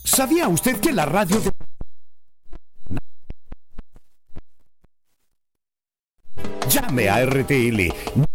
¿Sabía usted que la radio de... Llame a RTL